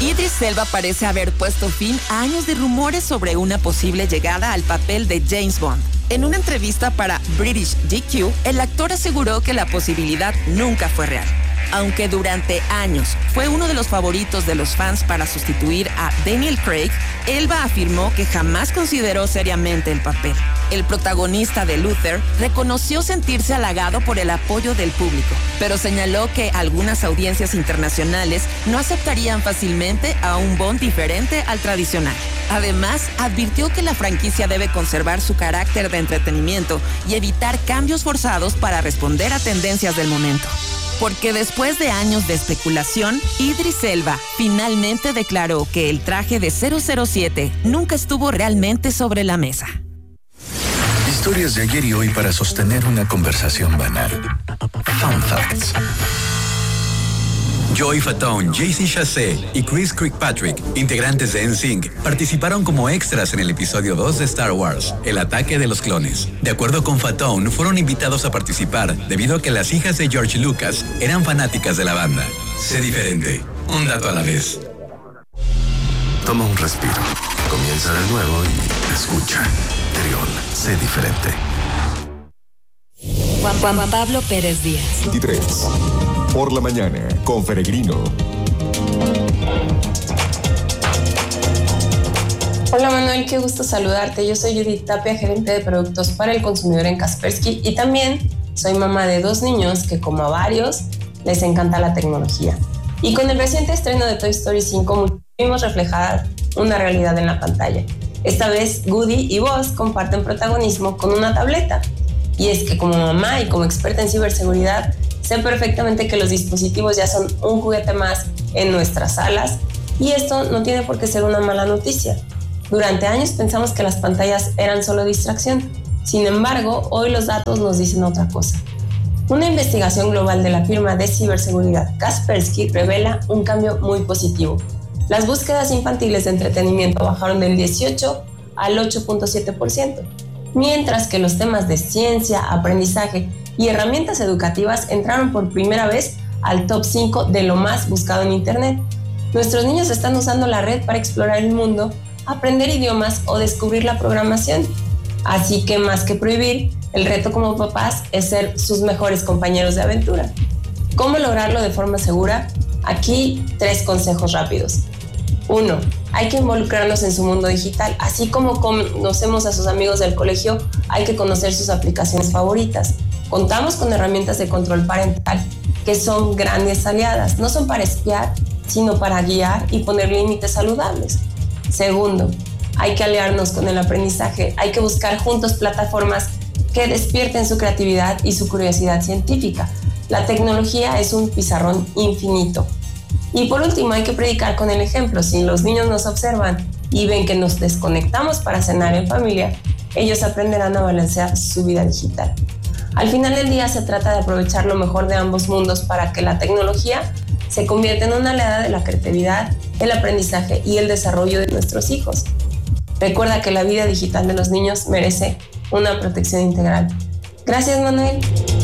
Idris Elba parece haber puesto fin a años de rumores sobre una posible llegada al papel de James Bond. En una entrevista para British GQ, el actor aseguró que la posibilidad nunca fue real. Aunque durante años fue uno de los favoritos de los fans para sustituir a Daniel Craig, Elba afirmó que jamás consideró seriamente el papel. El protagonista de Luther reconoció sentirse halagado por el apoyo del público, pero señaló que algunas audiencias internacionales no aceptarían fácilmente a un Bond diferente al tradicional. Además, advirtió que la franquicia debe conservar su carácter de entretenimiento y evitar cambios forzados para responder a tendencias del momento. Porque después de años de especulación, Idris Elba finalmente declaró que el traje de 007 nunca estuvo realmente sobre la mesa. Historias de ayer y hoy para sostener una conversación banal. Fun Facts. Joey Fatone, JC Chasez y Chris Kirkpatrick, integrantes de NSYNC, participaron como extras en el episodio 2 de Star Wars, El ataque de los clones. De acuerdo con Fatone, fueron invitados a participar debido a que las hijas de George Lucas eran fanáticas de la banda. Sé diferente, un dato a la vez. Toma un respiro, comienza de nuevo y escucha. Trión, sé diferente. Juan Pablo Pérez Díaz. 23. Por la mañana, con Peregrino. Hola Manuel, qué gusto saludarte. Yo soy Judith Tapia, gerente de productos para el consumidor en Kaspersky y también soy mamá de 2 niños que, como a varios, les encanta la tecnología. Y con el reciente estreno de Toy Story 5 vimos reflejada una realidad en la pantalla. Esta vez Woody y Buzz comparten protagonismo con una tableta. Y es que como mamá y como experta en ciberseguridad, sé perfectamente que los dispositivos ya son un juguete más en nuestras salas y esto no tiene por qué ser una mala noticia. Durante años pensamos que las pantallas eran solo distracción. Sin embargo, hoy los datos nos dicen otra cosa. Una investigación global de la firma de ciberseguridad Kaspersky revela un cambio muy positivo. Las búsquedas infantiles de entretenimiento bajaron del 18 al 8.7%, mientras que los temas de ciencia, aprendizaje y herramientas educativas entraron por primera vez al top 5 de lo más buscado en Internet. Nuestros niños están usando la red para explorar el mundo, aprender idiomas o descubrir la programación. Así que más que prohibir, el reto como papás es ser sus mejores compañeros de aventura. ¿Cómo lograrlo de forma segura? Aquí 3 consejos rápidos. 1. Hay que involucrarnos en su mundo digital. Así como conocemos a sus amigos del colegio, hay que conocer sus aplicaciones favoritas. Contamos con herramientas de control parental que son grandes aliadas. No son para espiar, sino para guiar y poner límites saludables. 2. Hay que aliarnos con el aprendizaje. Hay que buscar juntos plataformas que despierten su creatividad y su curiosidad científica. La tecnología es un pizarrón infinito. Y por último, hay que predicar con el ejemplo. Si los niños nos observan y ven que nos desconectamos para cenar en familia, ellos aprenderán a balancear su vida digital. Al final del día se trata de aprovechar lo mejor de ambos mundos para que la tecnología se convierta en una aliada de la creatividad, el aprendizaje y el desarrollo de nuestros hijos. Recuerda que la vida digital de los niños merece una protección integral. Gracias, Manuel.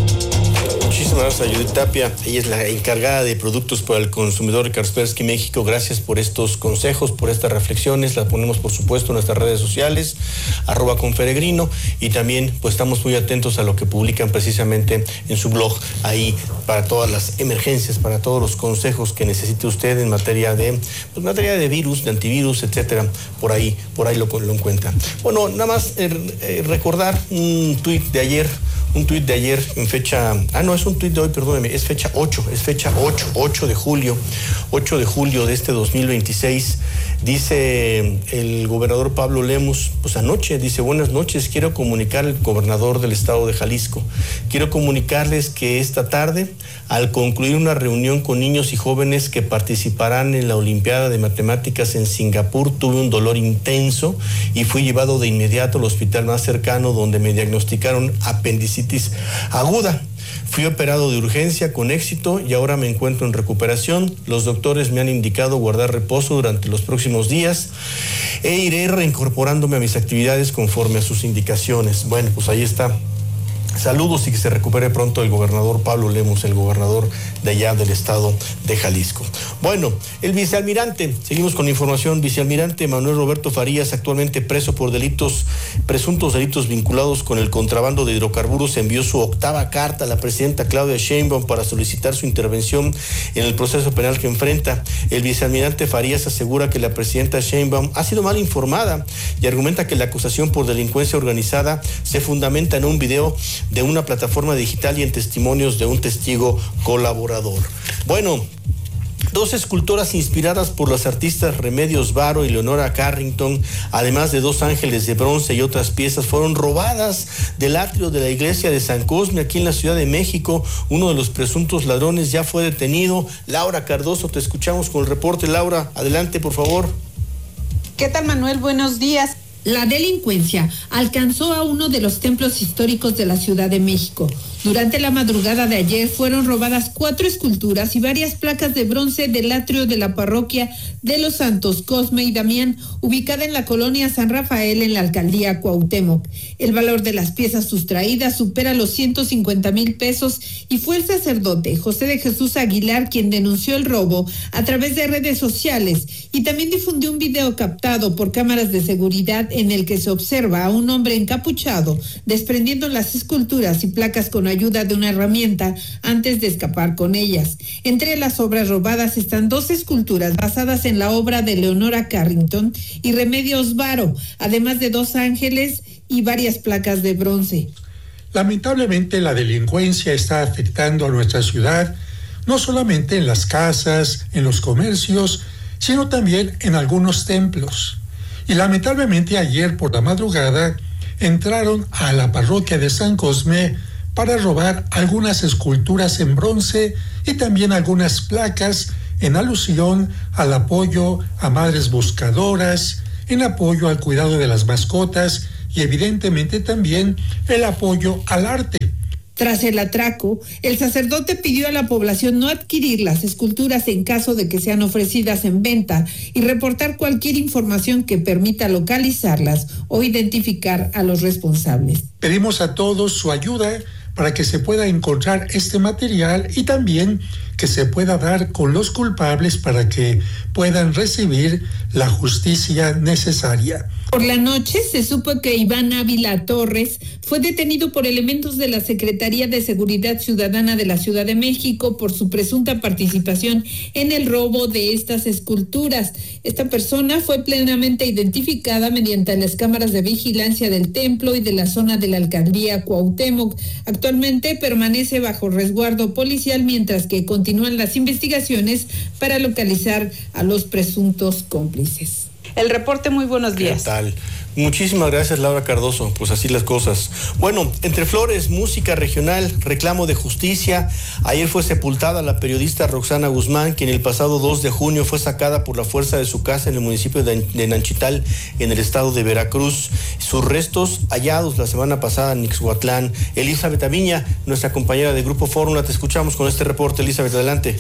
Muchísimas gracias a Judith Tapia. Ella es la encargada de productos para el consumidor de Kaspersky México. Gracias por estos consejos, por estas reflexiones. Las ponemos, por supuesto, en nuestras redes sociales, @conferegrino. Y también, pues, estamos muy atentos a lo que publican precisamente en su blog, ahí, para todas las emergencias, para todos los consejos que necesite usted en materia de virus, de antivirus, etcétera. Por ahí lo encuentra. Bueno, nada más recordar un tuit de ayer en fecha, es un tuit de hoy, perdóneme, es fecha 8 de julio de este 2026. Dice el gobernador Pablo Lemus, pues anoche, dice: buenas noches, quiero comunicar al gobernador del estado de Jalisco. Quiero comunicarles que esta tarde, al concluir una reunión con niños y jóvenes que participarán en la Olimpiada de Matemáticas en Singapur, tuve un dolor intenso y fui llevado de inmediato al hospital más cercano, donde me diagnosticaron apendicitis aguda. Fui operado de urgencia con éxito y ahora me encuentro en recuperación. Los doctores me han indicado guardar reposo durante los próximos días e iré reincorporándome a mis actividades conforme a sus indicaciones. Bueno, pues ahí está Saludos y que se recupere pronto el gobernador Pablo Lemus, el gobernador de allá del estado de Jalisco. Bueno, el vicealmirante, seguimos con información, vicealmirante Manuel Roberto Farías, actualmente preso por presuntos delitos vinculados con el contrabando de hidrocarburos, envió su 8ª carta a la presidenta Claudia Sheinbaum para solicitar su intervención en el proceso penal que enfrenta. El vicealmirante Farías asegura que la presidenta Sheinbaum ha sido mal informada y argumenta que la acusación por delincuencia organizada se fundamenta en un video de una plataforma digital y en testimonios de un testigo colaborador. Bueno, 2 esculturas inspiradas por las artistas Remedios Varo y Leonora Carrington, además de 2 ángeles de bronce y otras piezas, fueron robadas del atrio de la iglesia de San Cosme, aquí en la Ciudad de México. Uno de los presuntos ladrones ya fue detenido. Laura Cardoso, te escuchamos con el reporte. Laura, adelante, por favor. ¿Qué tal, Manuel? Buenos días. La delincuencia alcanzó a uno de los templos históricos de la Ciudad de México. Durante la madrugada de ayer fueron robadas 4 esculturas y varias placas de bronce del atrio de la parroquia de los Santos Cosme y Damián, ubicada en la colonia San Rafael en la alcaldía Cuauhtémoc. El valor de las piezas sustraídas supera los 150,000 pesos y fue el sacerdote José de Jesús Aguilar quien denunció el robo a través de redes sociales y también difundió un video captado por cámaras de seguridad en el que se observa a un hombre encapuchado desprendiendo las esculturas y placas con ayuda de una herramienta antes de escapar con ellas. Entre las obras robadas están 2 esculturas basadas en la obra de Leonora Carrington y Remedios Varo, además de 2 ángeles y varias placas de bronce. Lamentablemente la delincuencia está afectando a nuestra ciudad, no solamente en las casas, en los comercios, sino también en algunos templos. Y lamentablemente ayer por la madrugada entraron a la parroquia de San Cosme para robar algunas esculturas en bronce y también algunas placas en alusión al apoyo a madres buscadoras, en apoyo al cuidado de las mascotas y evidentemente también el apoyo al arte. Tras el atraco, el sacerdote pidió a la población no adquirir las esculturas en caso de que sean ofrecidas en venta y reportar cualquier información que permita localizarlas o identificar a los responsables. Pedimos a todos su ayuda para que se pueda encontrar este material y también que se pueda dar con los culpables para que puedan recibir la justicia necesaria. Por la noche se supo que Iván Ávila Torres fue detenido por elementos de la Secretaría de Seguridad Ciudadana de la Ciudad de México por su presunta participación en el robo de estas esculturas. Esta persona fue plenamente identificada mediante las cámaras de vigilancia del templo y de la zona de la alcaldía Cuauhtémoc. Actualmente permanece bajo resguardo policial mientras que continúan las investigaciones para localizar a los presuntos cómplices. El reporte, muy buenos días. ¿Qué tal? Muchísimas gracias, Laura Cardoso. Pues así las cosas. Bueno, entre flores, música regional, reclamo de justicia. Ayer fue sepultada la periodista Roxana Guzmán, quien el pasado 2 de junio fue sacada por la fuerza de su casa en el municipio de Nanchital, en el estado de Veracruz. Sus restos hallados la semana pasada en Ixhuatlán. Elizabeth Aviña, nuestra compañera de Grupo Fórmula, te escuchamos con este reporte. Elizabeth, adelante.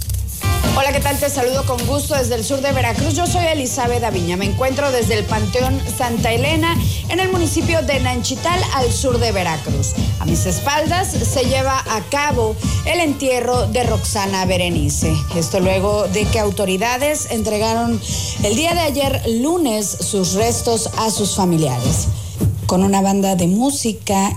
Hola, ¿qué tal? Te saludo con gusto desde el sur de Veracruz. Yo soy Elizabeth Aviña. Me encuentro desde el Panteón Santa Elena, en el municipio de Nanchital, al sur de Veracruz. A mis espaldas se lleva a cabo el entierro de Roxana Berenice. Esto luego de que autoridades entregaron el día de ayer, lunes, sus restos a sus familiares. Con una banda de música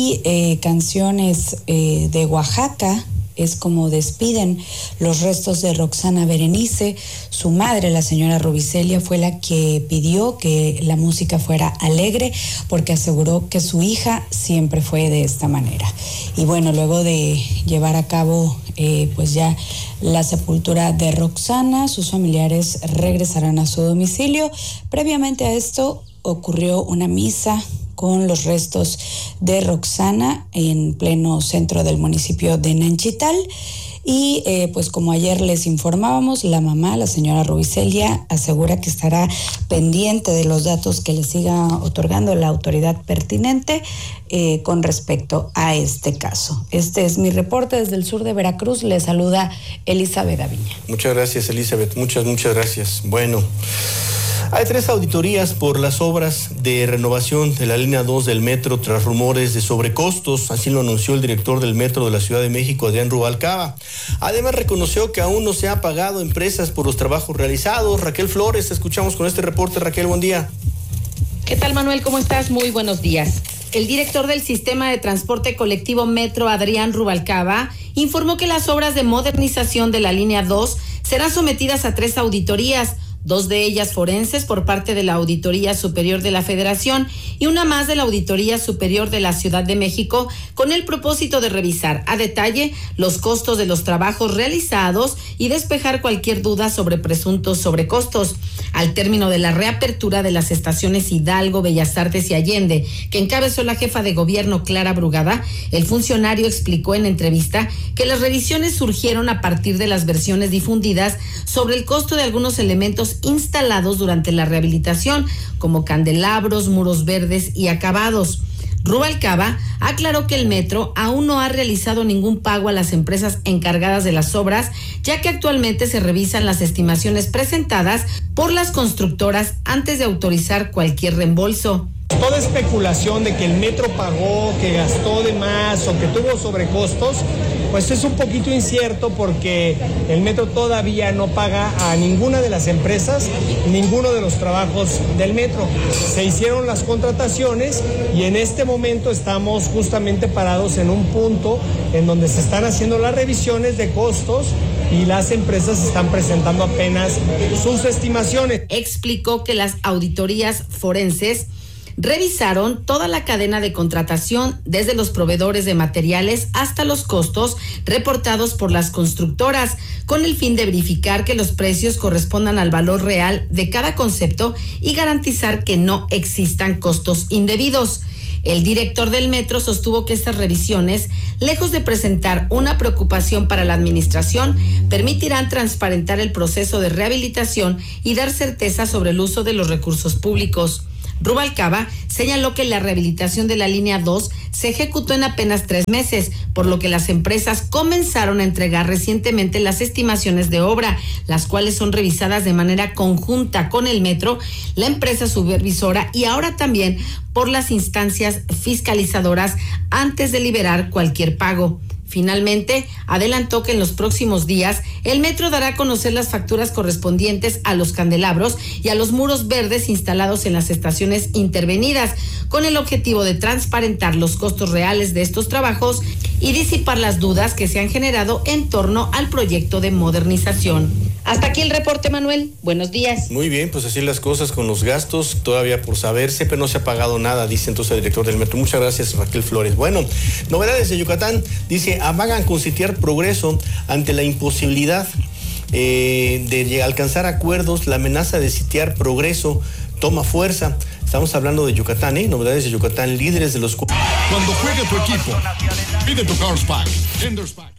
y canciones de Oaxaca, es como despiden los restos de Roxana Berenice. Su madre, la señora Rubicelia, fue la que pidió que la música fuera alegre porque aseguró que su hija siempre fue de esta manera. Y bueno, luego de llevar a cabo pues ya la sepultura de Roxana, sus familiares regresarán a su domicilio. Previamente a esto ocurrió una misa con los restos de Roxana en pleno centro del municipio de Nanchital. Y pues como ayer les informábamos, la mamá, la señora Rubicelia, asegura que estará pendiente de los datos que le siga otorgando la autoridad pertinente con respecto a este caso. Este es mi reporte desde el sur de Veracruz. Le saluda Elizabeth Aviña. Muchas gracias, Elizabeth. Muchas gracias. Bueno, Hay 3 auditorías por las obras de renovación de la línea 2 del metro tras rumores de sobrecostos, así lo anunció el director del metro de la Ciudad de México, Adrián Rubalcaba. Además reconoció que aún no se ha pagado a empresas por los trabajos realizados. Raquel Flores, te escuchamos con este reporte. Raquel, buen día. ¿Qué tal, Manuel? ¿Cómo estás? Muy buenos días. El director del Sistema de Transporte Colectivo Metro, Adrián Rubalcaba, informó que las obras de modernización de la línea 2 serán sometidas a 3 auditorías, 2 de ellas forenses por parte de la Auditoría Superior de la Federación y una más de la Auditoría Superior de la Ciudad de México, con el propósito de revisar a detalle los costos de los trabajos realizados y despejar cualquier duda sobre presuntos sobrecostos. Al término de la reapertura de las estaciones Hidalgo, Bellas Artes y Allende, que encabezó la jefa de gobierno Clara Brugada, el funcionario explicó en entrevista que las revisiones surgieron a partir de las versiones difundidas sobre el costo de algunos elementos instalados durante la rehabilitación, como candelabros, muros verdes y acabados. Rubalcaba aclaró que el metro aún no ha realizado ningún pago a las empresas encargadas de las obras, ya que actualmente se revisan las estimaciones presentadas por las constructoras antes de autorizar cualquier reembolso. Toda especulación de que el metro pagó, que gastó de más o que tuvo sobrecostos, pues es un poquito incierto porque el metro todavía no paga a ninguna de las empresas ninguno de los trabajos del metro. Se hicieron las contrataciones y en este momento estamos justamente parados en un punto en donde se están haciendo las revisiones de costos y las empresas están presentando apenas sus estimaciones. Explicó que las auditorías forenses revisaron toda la cadena de contratación, desde los proveedores de materiales hasta los costos reportados por las constructoras, con el fin de verificar que los precios correspondan al valor real de cada concepto y garantizar que no existan costos indebidos. El director del metro sostuvo que estas revisiones, lejos de presentar una preocupación para la administración, permitirán transparentar el proceso de rehabilitación y dar certeza sobre el uso de los recursos públicos. Rubalcaba señaló que la rehabilitación de la línea 2 se ejecutó en apenas 3 meses, por lo que las empresas comenzaron a entregar recientemente las estimaciones de obra, las cuales son revisadas de manera conjunta con el metro, la empresa supervisora y ahora también por las instancias fiscalizadoras antes de liberar cualquier pago. Finalmente, adelantó que en los próximos días el metro dará a conocer las facturas correspondientes a los candelabros y a los muros verdes instalados en las estaciones intervenidas, con el objetivo de transparentar los costos reales de estos trabajos y disipar las dudas que se han generado en torno al proyecto de modernización. Hasta aquí el reporte, Manuel. Buenos días. Muy bien, pues así las cosas con los gastos, todavía por saberse, pero no se ha pagado nada, dice entonces el director del metro. Muchas gracias, Raquel Flores. Bueno, novedades de Yucatán, dice, amagan con sitiar Progreso ante la imposibilidad de alcanzar acuerdos. La amenaza de sitiar Progreso toma fuerza. Estamos hablando de Yucatán, novedades de Yucatán, líderes de los... Cuando juegue tu equipo, pide tu Carlsbad.